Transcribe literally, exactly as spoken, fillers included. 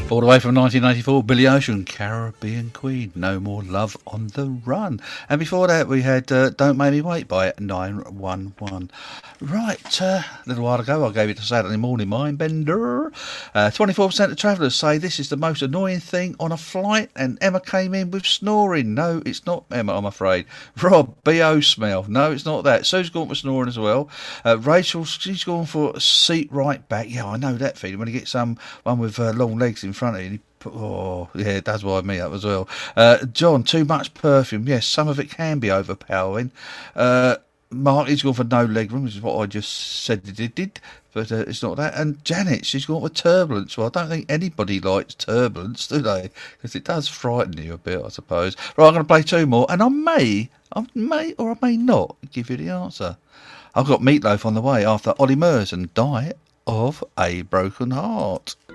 All the way from nineteen eighty-four, Billy Ocean, Caribbean Queen, No More Love on the Run. And before that, we had uh, Don't Make Me Wait by nine one one. Right, uh, a little while ago, I gave it a Saturday morning Mindbender. Uh, twenty-four percent of travellers say this is the most annoying thing on a flight, and Emma came in with snoring. No, it's not Emma, I'm afraid. Rob, B O smell. No, it's not that. Sue's gone for snoring as well. Uh, Rachel, she's gone for seat right back. Yeah, I know that feeling when you get some one with uh, long legs in front of you. Oh, yeah, it does wind me up as well. Uh, John, too much perfume. Yes, some of it can be overpowering. Uh, Mark, he's gone for no legroom, which is what I just said it did, but uh, it's not that. And Janet, she's gone for turbulence. Well, I don't think anybody likes turbulence, do they? Because it does frighten you a bit, I suppose. Right, I'm going to play two more, and I may, I may or I may not give you the answer. I've got Meatloaf on the way after Ollie Murs and Die of a Broken Heart.